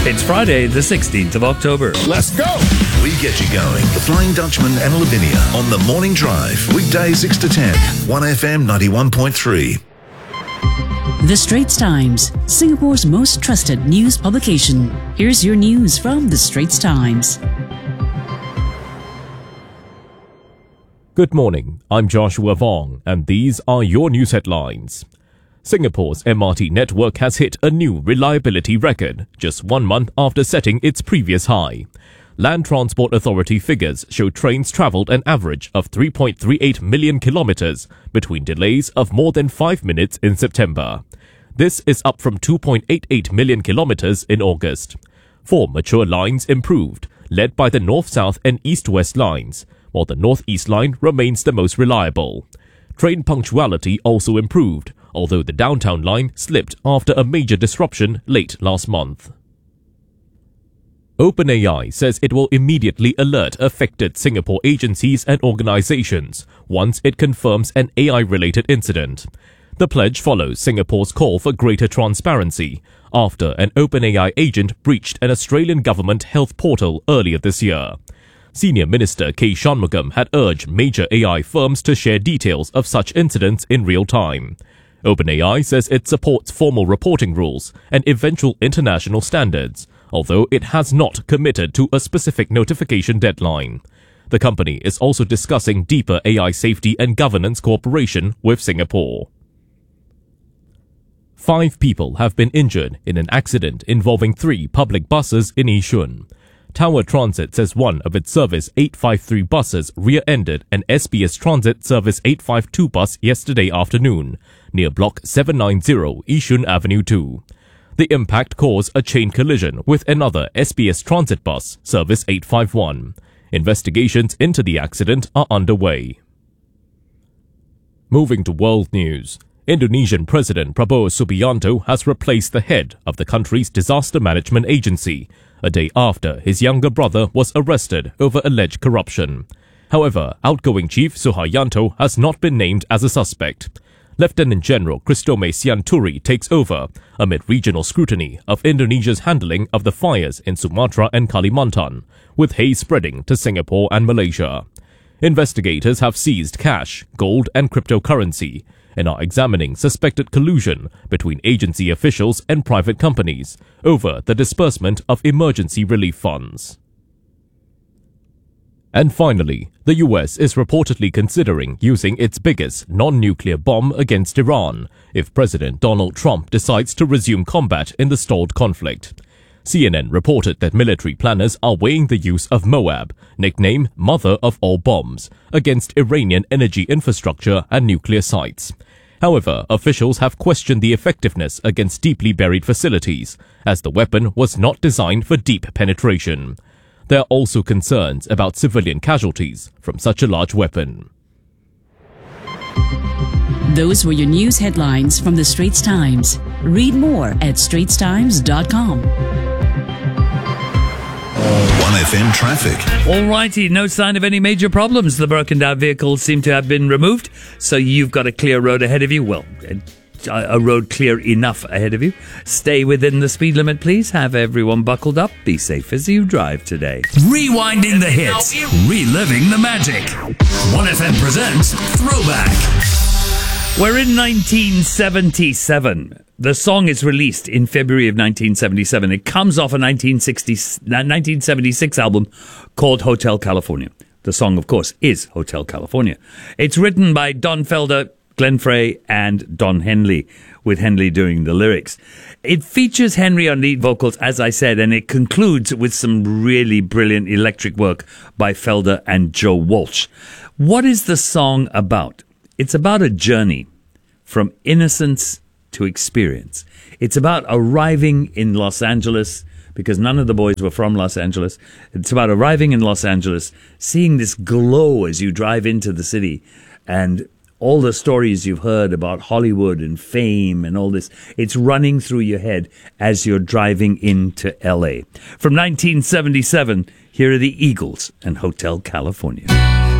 It's Friday, the 16th of October. Let's go! We get you going. The Flying Dutchman and Lavinia on The Morning Drive. Weekdays 6 to 10. 1FM 91.3. The Straits Times, Singapore's most trusted news publication. Here's your news from The Straits Times. Good morning, I'm Joshua Vong, and these are your news headlines. Singapore's MRT network has hit a new reliability record, just 1 month after setting its previous high. Land Transport Authority figures show trains travelled an average of 3.38 million kilometres between delays of more than 5 minutes in September. This is up from 2.88 million kilometres in August. 4 mature lines improved, led by the north-south and east-west lines, while the north-east line remains the most reliable. Train punctuality also improved, although the downtown line slipped after a major disruption late last month. OpenAI says it will immediately alert affected Singapore agencies and organizations once it confirms an AI-related incident. The pledge follows Singapore's call for greater transparency after an OpenAI agent breached an Australian government health portal earlier this year. Senior Minister K. Shanmugam had urged major AI firms to share details of such incidents in real time. OpenAI says it supports formal reporting rules and eventual international standards, although it has not committed to a specific notification deadline. The company is also discussing deeper AI safety and governance cooperation with Singapore. 5 people have been injured in an accident involving 3 public buses in Yishun. Tower Transit says one of its Service 853 buses rear-ended an SBS Transit Service 852 bus yesterday afternoon, near Block 790 Yishun Avenue 2. The impact caused a chain collision with another SBS Transit bus, Service 851. Investigations into the accident are underway. Moving to world news. Indonesian President Prabowo Subianto has replaced the head of the country's disaster management agency, a day after his younger brother was arrested over alleged corruption. However, outgoing Chief Suharyanto has not been named as a suspect. Lieutenant General Kristome Sianturi takes over amid regional scrutiny of Indonesia's handling of the fires in Sumatra and Kalimantan, with haze spreading to Singapore and Malaysia. Investigators have seized cash, gold and cryptocurrency, and are examining suspected collusion between agency officials and private companies over the disbursement of emergency relief funds. And finally, the US is reportedly considering using its biggest non-nuclear bomb against Iran if President Donald Trump decides to resume combat in the stalled conflict. CNN reported that military planners are weighing the use of Moab, nicknamed Mother of All Bombs, against Iranian energy infrastructure and nuclear sites. However, officials have questioned the effectiveness against deeply buried facilities, as the weapon was not designed for deep penetration. There are also concerns about civilian casualties from such a large weapon. Those were your news headlines from The Straits Times. Read more at straitstimes.com. 1FM traffic. Alrighty, no sign of any major problems. The broken down vehicles seem to have been removed, so you've got a clear road ahead of you. Well, a road clear enough ahead of you. Stay within the speed limit, please. Have everyone buckled up. Be safe as you drive today. Rewinding the hits, reliving the magic. 1FM presents Throwback. We're in 1977. The song is released in February of 1977. It comes off a 1976 album called Hotel California. The song, of course, is Hotel California. It's written by Don Felder, Glenn Frey, and Don Henley, with Henley doing the lyrics. It features Henry on lead vocals, as I said, and it concludes with some really brilliant electric work by Felder and Joe Walsh. What is the song about? It's about a journey from innocence to experience. It's about arriving in Los Angeles, because none of the boys were from Los Angeles. It's about arriving in Los Angeles, seeing this glow as you drive into the city, and all the stories you've heard about Hollywood and fame and all this. It's running through your head as you're driving into LA. From 1977, here are the Eagles and Hotel California.